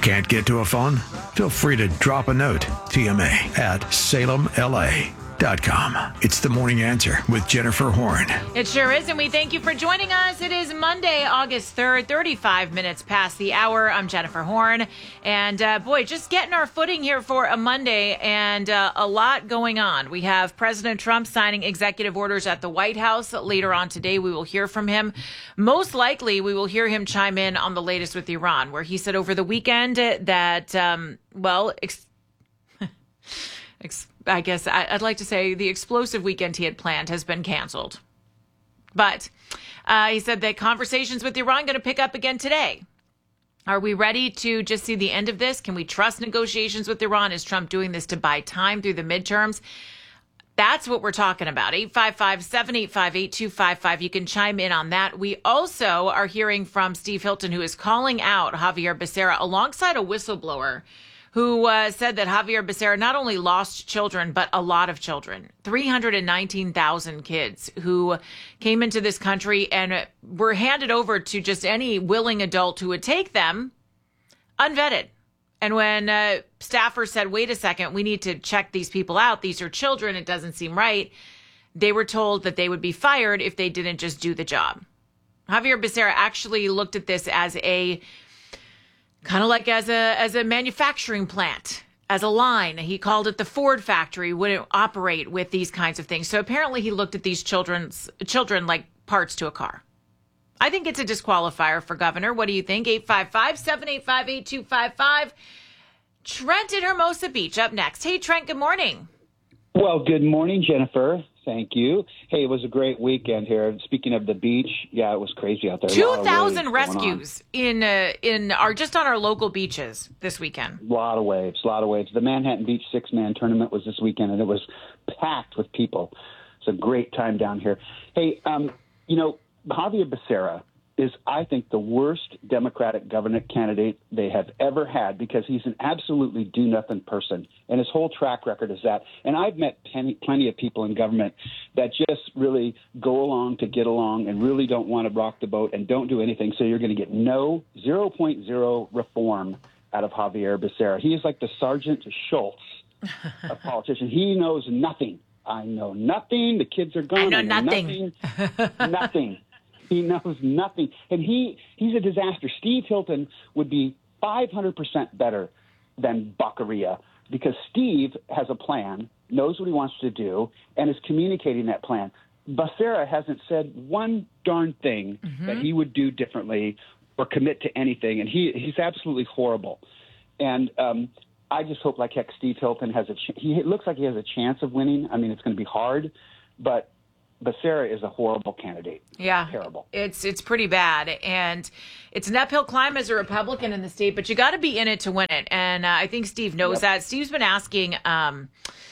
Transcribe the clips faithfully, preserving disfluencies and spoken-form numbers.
Can't get to a phone? Feel free to drop a note. T M A at salem L A dot com. It's the Morning Answer with Jennifer Horn. It sure is, and we thank you for joining us. It is Monday, August third, thirty-five minutes past the hour. I'm Jennifer Horn, and uh, boy, just getting our footing here for a Monday, and uh, a lot going on. We have President Trump signing executive orders at the White House. Later on today, we will hear from him. Most likely, we will hear him chime in on the latest with Iran, where he said over the weekend that, um, well, ex- ex- I guess I'd like to say the explosive weekend he had planned has been canceled. But uh, he said that conversations with Iran going to pick up again today. Are we ready to just see the end of this? Can we trust negotiations with Iran? Is Trump doing this to buy time through the midterms? That's what we're talking about. eight five five, seven eight five, eight two five five. You can chime in on that. We also are hearing from Steve Hilton, who is calling out Xavier Becerra alongside a whistleblower who uh, said that Xavier Becerra not only lost children, but a lot of children, three hundred nineteen thousand kids who came into this country and were handed over to just any willing adult who would take them unvetted. And when uh, staffers said, wait a second, we need to check these people out. These are children. It doesn't seem right. They were told that they would be fired if they didn't just do the job. Xavier Becerra actually looked at this as a kind of like as a as a manufacturing plant, as a line. He called it the Ford factory, wouldn't operate with these kinds of things. So apparently he looked at these children's children like parts to a car. I think it's a disqualifier for governor. What do you think? eight five five, seven eight five, eight two five five. Trent in Hermosa Beach up next. Hey, Trent, good morning. Well, good morning, Jennifer. Thank you. Hey, it was a great weekend here. Speaking of the beach, yeah, it was crazy out there. two thousand rescues in uh, in our just on our local beaches this weekend. A lot of waves, a lot of waves. The Manhattan Beach six-man tournament was this weekend, and it was packed with people. It's a great time down here. Hey, um, you know, Xavier Becerra is, I think, the worst Democratic governor candidate they have ever had because he's an absolutely do-nothing person, and his whole track record is that. And I've met plenty, plenty of people in government that just really go along to get along and really don't want to rock the boat and don't do anything, so you're going to get no zero point zero reform out of Xavier Becerra. He is like the Sergeant Schultz of politicians. He knows nothing. I know nothing. The kids are gone. I know, I know nothing. Nothing. nothing. He knows nothing. And he, he's a disaster. Steve Hilton would be five hundred percent better than Baccaria because Steve has a plan, knows what he wants to do, and is communicating that plan. Becerra hasn't said one darn thing mm-hmm. that he would do differently or commit to anything, and he, he's absolutely horrible. And um, I just hope, like heck, Steve Hilton has a ch- – he it looks like he has a chance of winning. I mean, it's going to be hard, but – Becerra is a horrible candidate. Yeah. Terrible. It's it's pretty bad. And it's an uphill climb as a Republican in the state, but you got to be in it to win it. And uh, I think Steve knows yep. that. Steve's been asking um,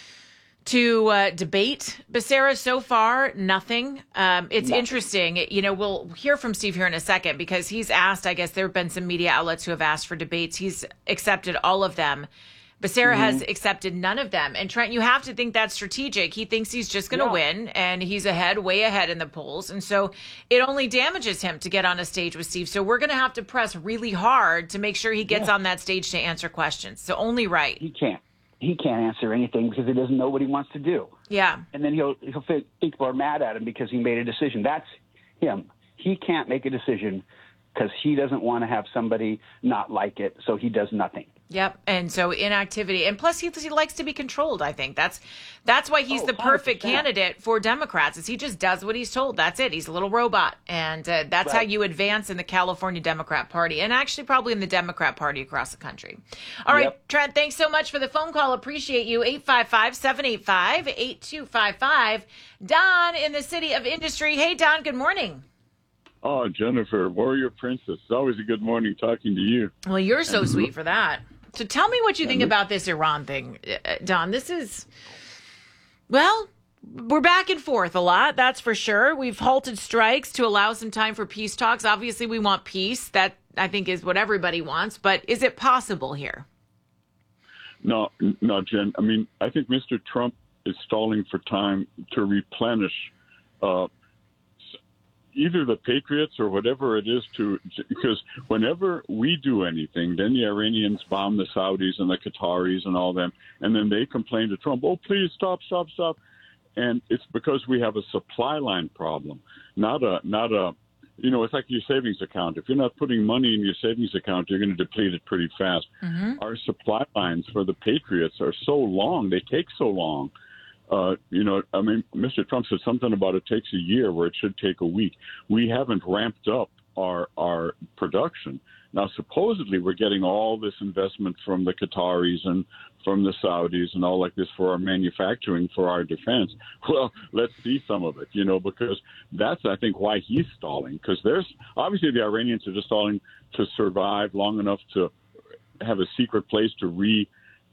to uh, debate Becerra so far. Nothing. Um, it's nothing. Interesting. You know, we'll hear from Steve here in a second because he's asked, I guess there have been some media outlets who have asked for debates. He's accepted all of them. Becerra mm-hmm. has accepted none of them. And Trent, you have to think that's strategic. He thinks he's just going to yeah. win, and he's ahead, way ahead in the polls. And so it only damages him to get on a stage with Steve. So we're going to have to press really hard to make sure he gets yeah. on that stage to answer questions. So only right. He can't. He can't answer anything because he doesn't know what he wants to do. Yeah. And then he'll, he'll think people are mad at him because he made a decision. That's him. He can't make a decision because he doesn't want to have somebody not like it, so he does nothing. Yep. And so inactivity. And plus, he, he likes to be controlled, I think. That's that's why he's oh, the perfect one hundred percent candidate for Democrats, is he just does what he's told. That's it. He's a little robot. And uh, that's right. how you advance in the California Democrat Party, and actually probably in the Democrat Party across the country. All yep. right, Trent, thanks so much for the phone call. Appreciate you. eight five five, seven eight five, eight two five five. Don in the City of Industry. Hey, Don, good morning. Oh, Jennifer, Warrior Princess. It's always a good morning talking to you. Well, you're so sweet for that. So tell me what you think about this Iran thing, Don. This is, well, we're back and forth a lot, that's for sure. We've halted strikes to allow some time for peace talks. Obviously, we want peace. That, I think, is what everybody wants. But is it possible here? No, no, Jen. I mean, I think Mister Trump is stalling for time to replenish uh, either the Patriots or whatever it is to, because whenever we do anything, then the Iranians bomb the Saudis and the Qataris and all them, and then they complain to Trump, oh, please stop, stop, stop. And it's because we have a supply line problem, not a, not a, you know, it's like your savings account. If you're not putting money in your savings account, you're going to deplete it pretty fast. Mm-hmm. Our supply lines for the Patriots are so long, they take so long. Uh, you know, I mean, Mister Trump said something about it takes a year where it should take a week. We haven't ramped up our our production. Now, supposedly, we're getting all this investment from the Qataris and from the Saudis and all like this for our manufacturing, for our defense. Well, let's see some of it, you know, because that's, I think, why he's stalling. Because there's obviously the Iranians are just stalling to survive long enough to have a secret place to re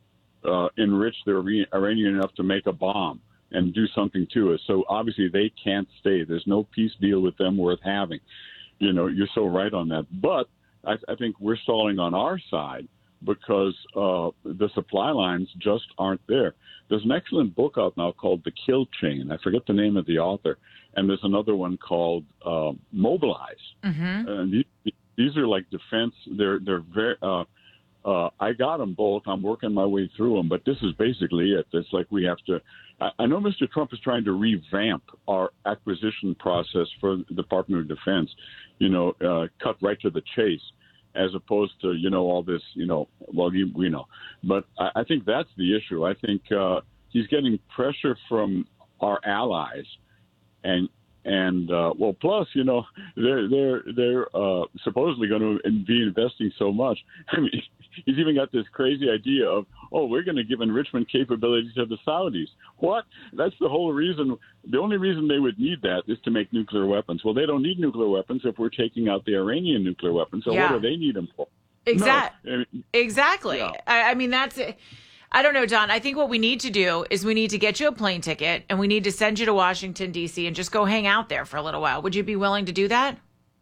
uh, enrich the Iranian enough to make a bomb and do something to it. So obviously they can't stay. There's no peace deal with them worth having. You know, you're so right on that. But I, I think we're stalling on our side because uh, the supply lines just aren't there. There's an excellent book out now called The Kill Chain. I forget the name of the author. And there's another one called uh, Mobilize. Mm-hmm. And these, these are like defense. They're they're very. Uh, uh, I got them both. I'm working my way through them. But this is basically it. It's like we have to. I, I know Mister Trump is trying to revamp our acquisition process for the Department of Defense. You know, uh, cut right to the chase, as opposed to, you know, all this, you know, well, you, we know. But I, I think that's the issue. I think uh, he's getting pressure from our allies. And, and uh, well, plus, you know, they're, they're, they're uh, supposedly going to be investing so much. I mean, he's even got this crazy idea of, oh, we're going to give enrichment capabilities to the Saudis. What? That's the whole reason. The only reason they would need that is to make nuclear weapons. Well, they don't need nuclear weapons if we're taking out the Iranian nuclear weapons. So yeah. what do they need them for? Exactly. No. I mean, exactly. Yeah. I, I mean, that's it. I don't know, Don. I think what we need to do is we need to get you a plane ticket and we need to send you to Washington, D C and just go hang out there for a little while. Would you be willing to do that?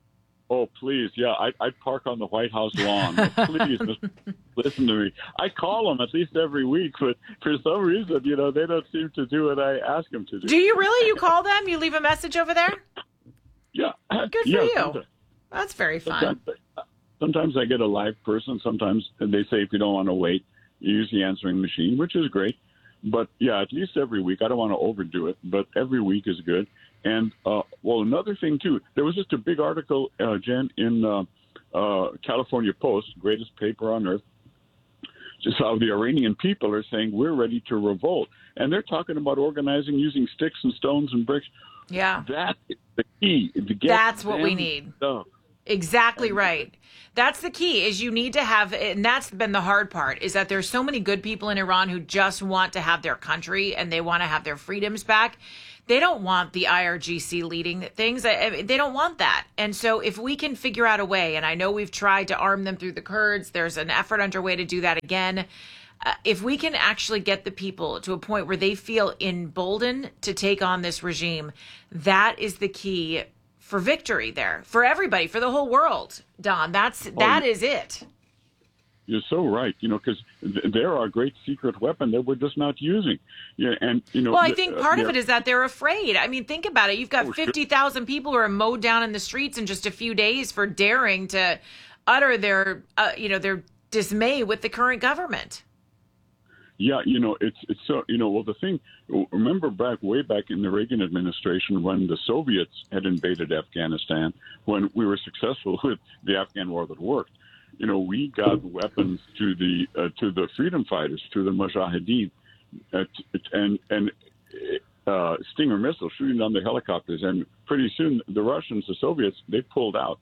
Oh, please. Yeah, I, I'd park on the White House lawn. Please, listen to me. I call them at least every week, but for some reason, you know, they don't seem to do what I ask them to do. Do you really? You call them? You leave a message over there? Yeah. Good for yeah, you. Sometimes. That's very fun. Sometimes, sometimes I get a live person. Sometimes they say if you don't want to wait, you use the answering machine, which is great. But, yeah, at least every week. I don't want to overdo it, but every week is good. And, uh, well, another thing, too, there was just a big article, uh, Jen, in uh, uh, California Post, greatest paper on earth, just how the Iranian people are saying we're ready to revolt. And they're talking about organizing using sticks and stones and bricks. Yeah. That is the key. To get That's what we need. Stuff. Exactly right. That's the key is you need to have, and that's been the hard part, is that there's so many good people in Iran who just want to have their country and they want to have their freedoms back. They don't want the I R G C leading things. They don't want that. And so if we can figure out a way, and I know we've tried to arm them through the Kurds, there's an effort underway to do that again. Uh, if we can actually get the people to a point where they feel emboldened to take on this regime, that is the key for victory there, for everybody, for the whole world, Don. That's, that is it. You're so right, you know, because they're our great secret weapon that we're just not using. Yeah, and you know. Well, I think part uh, of it is that they're afraid. I mean, think about it. You've got oh, fifty thousand people who are mowed down in the streets in just a few days for daring to utter their, uh, you know, their dismay with the current government. Yeah, you know, it's it's so you know. Well, the thing. Remember back way back in the Reagan administration when the Soviets had invaded Afghanistan, when we were successful with the Afghan war that worked. You know, we got weapons to the uh, to the freedom fighters, to the Mujahideen, uh, and and uh, Stinger missiles shooting down the helicopters. And pretty soon, the Russians, the Soviets, they pulled out,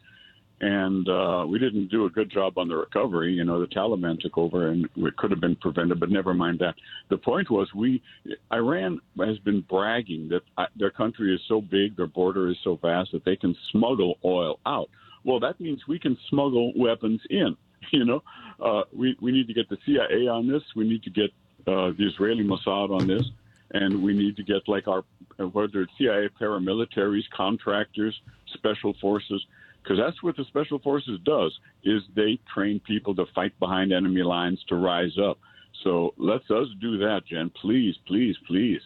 and uh, we didn't do a good job on the recovery. You know, the Taliban took over, and it could have been prevented. But never mind that. The point was, we Iran has been bragging that uh, their country is so big, their border is so vast that they can smuggle oil out. Well, that means we can smuggle weapons in. You know, uh, we we need to get the C I A on this. We need to get uh, the Israeli Mossad on this, and we need to get like our whether it's C I A paramilitaries, contractors, special forces, because that's what the special forces does. Is they train people to fight behind enemy lines to rise up. So let's us do that, Jen. Please, please, please.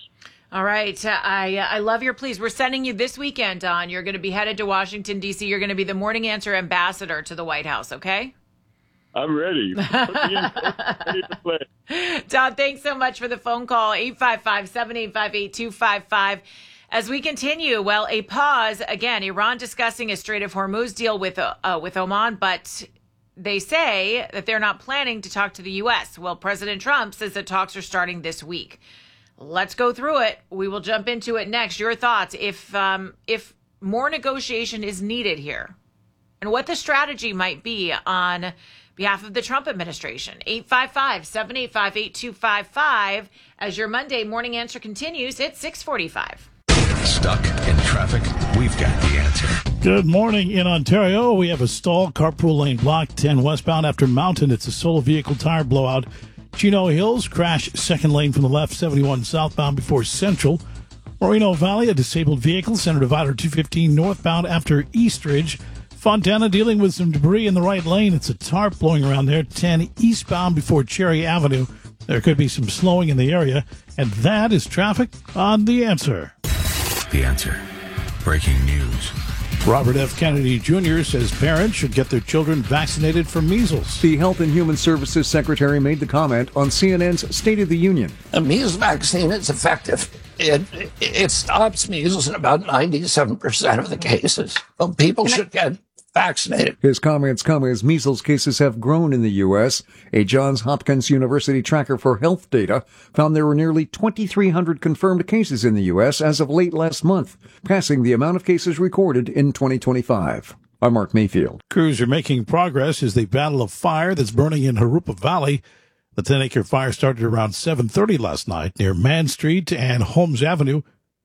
All right. Uh, I uh, I love your pleas. We're sending you this weekend, Don. You're going to be headed to Washington, D C. You're going to be the Morning Answer ambassador to the White House, okay? I'm ready. Put me in, ready to play. Don, thanks so much for the phone call. eight five five, seven eight five, eight two five five. As we continue, well, a pause. Again, Iran discussing a Strait of Hormuz deal with, uh, uh, with Oman, but they say that they're not planning to talk to the U S. Well, President Trump says that talks are starting this week. Let's go through it. We will jump into it next. Your thoughts, if um, if more negotiation is needed here, and what the strategy might be on behalf of the Trump administration. eight five five, seven eight five, eight two five five. As your Monday Morning Answer continues, it's six forty-five. Stuck in traffic? We've got the answer. Good morning. In Ontario, we have a stall, carpool lane blocked, ten westbound after Mountain. It's a solo vehicle tire blowout. Chino Hills, crash second lane from the left, seventy-one southbound before Central. Moreno Valley, a disabled vehicle, center divider two fifteen northbound after Eastridge. Fontana dealing with some debris in the right lane. It's a tarp blowing around there, ten eastbound before Cherry Avenue. There could be some slowing in the area, and that is traffic on The Answer. The Answer. Breaking news. Robert F. Kennedy Junior says parents should get their children vaccinated for measles. The Health and Human Services Secretary made the comment on C N N's State of the Union. A measles vaccine is effective. It, it, it stops measles in about ninety-seven percent of the cases. Well, people Can should I- get vaccinated. His comments come as measles cases have grown in the U S. A Johns Hopkins University tracker for health data found there were nearly twenty-three hundred confirmed cases in the U S as of late last month, passing the amount of cases recorded in twenty twenty-five. I'm Mark Mayfield. Crews are making progress as they battle a fire that's burning in Harupa Valley. The ten-acre fire started around seven thirty last night near Man Street and Holmes Avenue.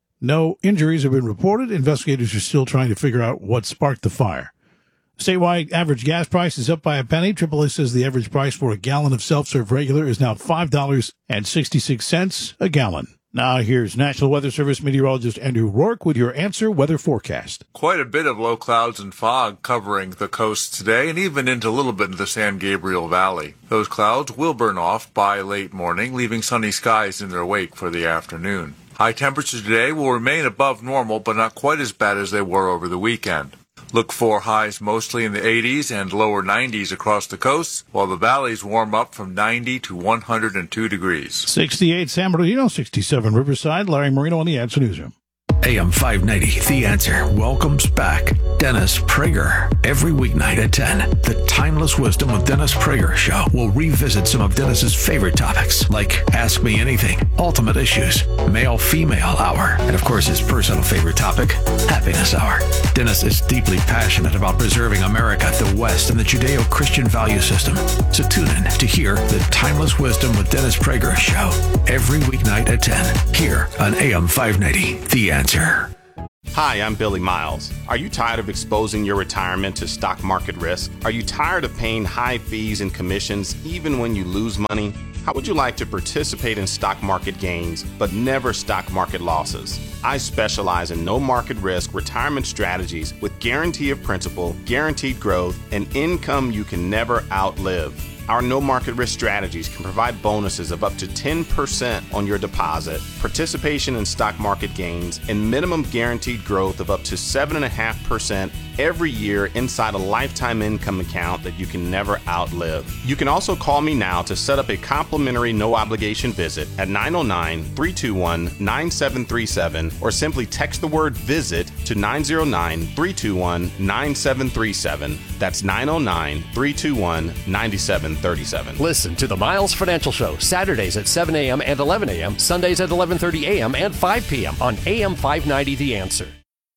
No injuries have been reported. Investigators are still trying to figure out what sparked the fire. Statewide average gas price is up by a penny. triple A says the average price for a gallon of self-serve regular is now five dollars and sixty-six cents a gallon. Now here's National Weather Service meteorologist Andrew Rourke with your Answer Weather Forecast. Quite a bit of low clouds and fog covering the coast today and even into a little bit into the San Gabriel Valley. Those clouds will burn off by late morning, leaving sunny skies in their wake for the afternoon. High temperatures today will remain above normal, but not quite as bad as they were over the weekend. Look for highs mostly in the eighties and lower nineties across the coast, while the valleys warm up from ninety to one hundred two degrees. sixty-eight San Bernardino, sixty-seven Riverside. Larry Marino on the Answer Newsroom. A M five ninety, The Answer welcomes back Dennis Prager. Every weeknight at ten, the Timeless Wisdom of Dennis Prager show will revisit some of Dennis's favorite topics, like Ask Me Anything, Ultimate Issues, Male-Female Hour, and of course his personal favorite topic, Happiness Hour. Dennis is deeply passionate about preserving America, the West, and the Judeo-Christian value system. So tune in to hear the Timeless Wisdom with Dennis Prager show every weeknight at ten, here on A M five ninety, The Answer. Hi, I'm Billy Miles. Are you tired of exposing your retirement to stock market risk? Are you tired of paying high fees and commissions even when you lose money? How would you like to participate in stock market gains but never stock market losses? I specialize in no market risk retirement strategies with guarantee of principal, guaranteed growth, and income you can never outlive. Our no market risk strategies can provide bonuses of up to ten percent on your deposit, participation in stock market gains, and minimum guaranteed growth of up to seven point five percent every year inside a lifetime income account that you can never outlive. You can also call me now to set up a complimentary no obligation visit at nine oh nine, three two one, nine seven three seven or simply text the word visit to nine oh nine, three two one, nine seven three seven. That's nine oh nine, three two one, nine seven three seven. Listen to the Miles Financial Show Saturdays at seven a.m. and eleven a.m., Sundays at eleven thirty a.m. and five p.m. on A M five ninety The Answer.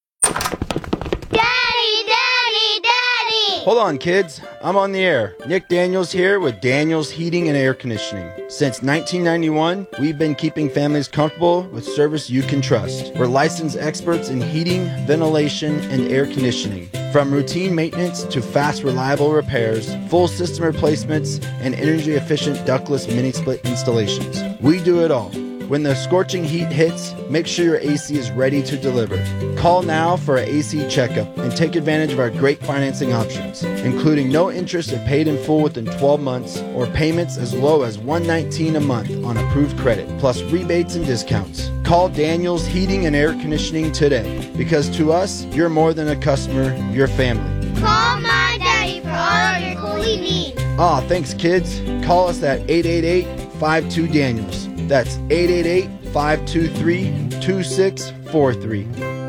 Daddy, Daddy, Daddy! Hold on, kids. I'm on the air. Nick Daniels here with Daniels Heating and Air Conditioning. Since nineteen ninety-one, we've been keeping families comfortable with service you can trust. We're licensed experts in heating, ventilation, and air conditioning. From routine maintenance to fast, reliable repairs, full system replacements, and energy-efficient ductless mini-split installations. We do it all. When the scorching heat hits, make sure your A C is ready to deliver. Call now for an A C checkup and take advantage of our great financing options, including no interest if paid in full within twelve months or payments as low as one hundred nineteen dollars a month on approved credit, plus rebates and discounts. Call Daniels Heating and Air Conditioning today, because to us, you're more than a customer, you're family. Call my daddy for all of your cooling needs. Aw, thanks, kids. Call us at eight eight eight, five two, Daniels. That's eight eight eight, five two three, two six four three.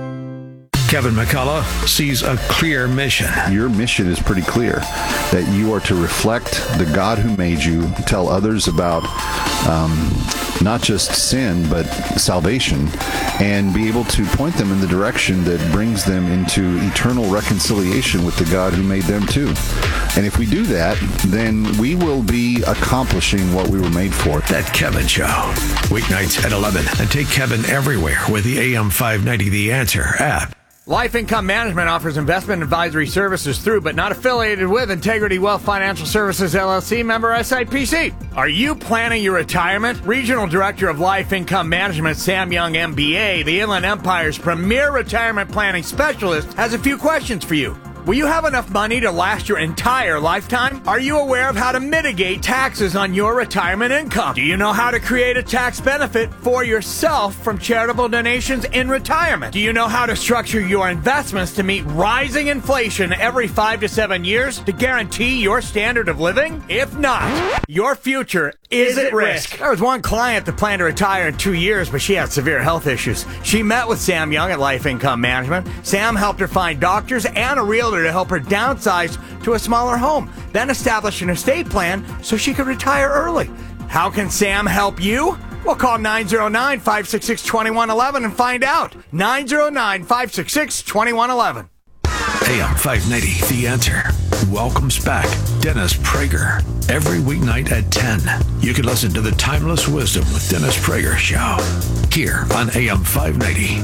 Kevin McCullough sees a clear mission. Your mission is pretty clear, that you are to reflect the God who made you, tell others about um, not just sin, but salvation, and be able to point them in the direction that brings them into eternal reconciliation with the God who made them too. And if we do that, then we will be accomplishing what we were made for. That Kevin Show. Weeknights at eleven. And take Kevin everywhere with the A M five ninety The Answer app. Life Income Management offers investment advisory services through, but not affiliated with, Integrity Wealth Financial Services, L L C, member S I P C. Are you planning your retirement? Regional Director of Life Income Management, Sam Young, M B A, the Inland Empire's premier retirement planning specialist, has a few questions for you. Will you have enough money to last your entire lifetime? Are you aware of how to mitigate taxes on your retirement income? Do you know how to create a tax benefit for yourself from charitable donations in retirement? Do you know how to structure your investments to meet rising inflation every five to seven years to guarantee your standard of living? If not, your future is at risk. There was one client that planned to retire in two years, but she had severe health issues. She met with Sam Young at Life Income Management. Sam helped her find doctors and a realtor to help her downsize to a smaller home, then establish an estate plan so she could retire early. How can Sam help you? Well, call nine oh nine, five six six, two one one one and find out. nine oh nine, five six six, two one one one. A M five ninety The Answer welcomes back Dennis Prager every weeknight at ten. You can listen to the Timeless Wisdom with Dennis Prager show here on A M five ninety.